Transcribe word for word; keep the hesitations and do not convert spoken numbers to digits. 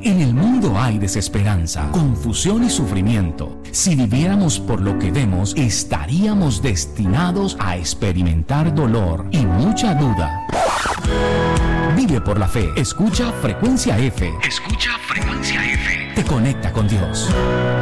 En el mundo hay desesperanza, confusión y sufrimiento. Si viviéramos por lo que vemos, estaríamos destinados a experimentar dolor y mucha duda. Vive por la fe. Escucha Frecuencia F. Escucha Frecuencia F. Te conecta con Dios.